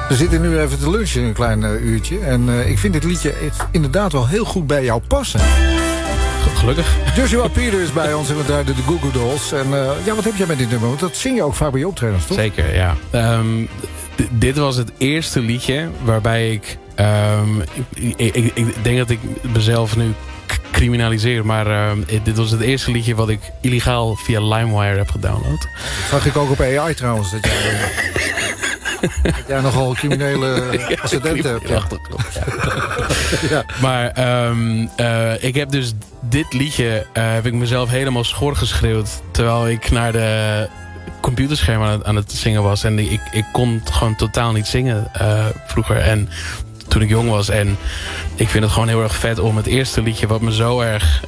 We zitten nu even te lunchen een klein uurtje. En ik vind dit liedje inderdaad wel heel goed bij jou passen. Gelukkig. Joshua Peter is bij ons en we draaiden de Goo Goo Dolls. En wat heb jij met dit nummer? Want dat zing je ook vaak bij je optredens, toch? Zeker, ja. Dit was het eerste liedje waarbij ik denk dat ik mezelf nu criminaliseer. Maar dit was het eerste liedje wat ik illegaal via LimeWire heb gedownload. Dat zag ik ook op AI trouwens. Dat jij nogal criminele ascendenten hebt. Ja. Ja. Maar ik heb dus dit liedje heb ik mezelf helemaal schor geschreeuwd terwijl ik naar de computerscherm aan het zingen was. En ik kon gewoon totaal niet zingen vroeger. En toen ik jong was. En ik vind het gewoon heel erg vet om het eerste liedje wat me zo erg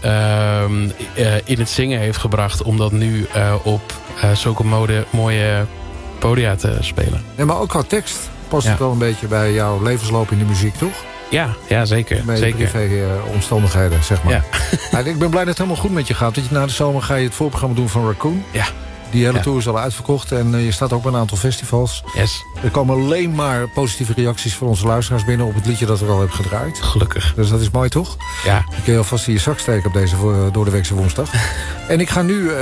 in het zingen heeft gebracht, om dat nu op zulke mooie podia te spelen. Ja, maar ook qua tekst past het wel een beetje bij jouw levensloop in de muziek, toch? Ja, zeker. Bij zeker. privé-omstandigheden, zeg maar. Ja. Nou, ik ben blij dat het helemaal goed met je gaat. Want na de zomer ga je het voorprogramma doen van Raccoon. Ja. Die hele tour is al uitverkocht en je staat ook bij een aantal festivals. Yes. Er komen alleen maar positieve reacties van onze luisteraars binnen op het liedje dat we al hebben gedraaid. Gelukkig. Dus dat is mooi, toch? Ja. Dan kun je alvast in je zak steken op deze doordeweekse woensdag. En ik ga nu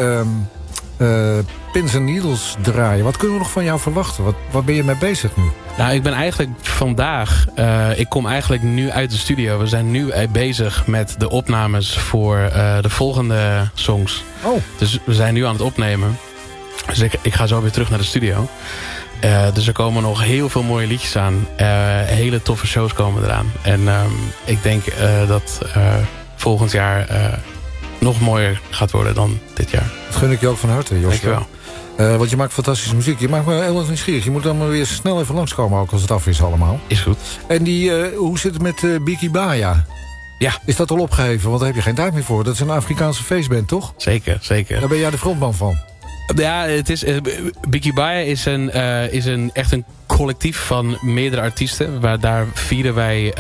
Pins and Needles draaien. Wat kunnen we nog van jou verwachten? Wat ben je mee bezig nu? Nou, ik ben eigenlijk vandaag... ik kom eigenlijk nu uit de studio. We zijn nu bezig met de opnames voor de volgende songs. Oh. Dus we zijn nu aan het opnemen. Dus ik ga zo weer terug naar de studio. Dus er komen nog heel veel mooie liedjes aan. Hele toffe shows komen eraan. En ik denk dat volgend jaar nog mooier gaat worden dan dit jaar. Dat gun ik je ook van harte, Jos. Dankjewel. Want je maakt fantastische muziek. Je maakt me heel erg nieuwsgierig. Je moet dan maar weer snel even langskomen ook als het af is allemaal. Is goed. En hoe zit het met Biki Baya? Ja. Is dat al opgeheven? Want daar heb je geen tijd meer voor. Dat is een Afrikaanse feestband, toch? Zeker. Daar ben jij de frontman van. Ja, het is Biki Baya is echt een collectief van meerdere artiesten. Daar vieren wij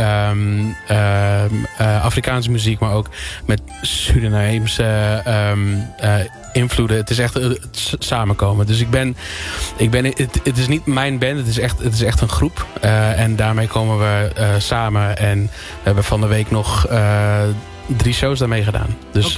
Afrikaanse muziek, maar ook met Surinaamse invloeden. Het is echt het samenkomen. Dus het is niet mijn band, het is echt een groep. En daarmee komen we samen. En we hebben van de week nog 3 shows daarmee gedaan. Dus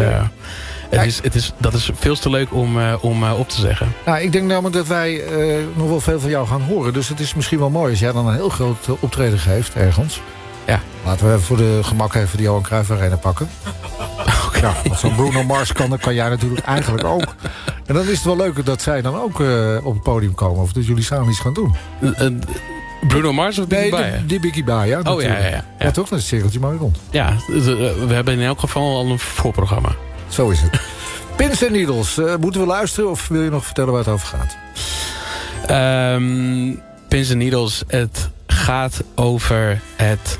dat is veel te leuk om op te zeggen. Nou, ik denk namelijk dat wij nog wel veel van jou gaan horen. Dus het is misschien wel mooi als jij dan een heel groot optreden geeft ergens. Ja. Laten we voor de gemak even de Johan Cruijff Arena pakken. Okay. Ja, als zo'n Bruno Mars kan, dan kan jij natuurlijk eigenlijk ook. En dan is het wel leuk dat zij dan ook op het podium komen. Of dat jullie samen iets gaan doen. Bruno Mars of Biki Baya? Die Biki Baya. Oh ja. Ja, toch? Dat is het cirkeltje mooi rond. Ja, we hebben in elk geval al een voorprogramma. Zo is het. Pins and Needles. Moeten we luisteren of wil je nog vertellen waar het over gaat? Pins and Needles. Het gaat over het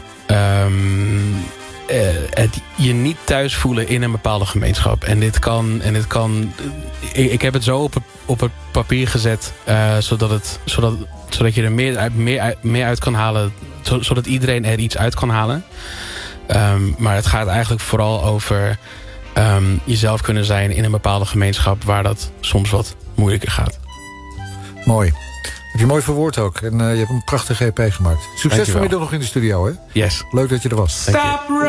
je niet thuis voelen in een bepaalde gemeenschap. En dit kan ik heb het zo op het papier gezet, zodat je er meer uit kan halen. Zodat iedereen er iets uit kan halen. Maar het gaat eigenlijk vooral over jezelf kunnen zijn in een bepaalde gemeenschap waar dat soms wat moeilijker gaat. Mooi. Heb je mooi verwoord ook. En je hebt een prachtige EP gemaakt. Succes vanmiddag nog in de studio, hè? Yes. Leuk dat je er was. Stop